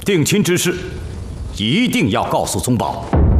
定亲之事，一定要告诉宗保。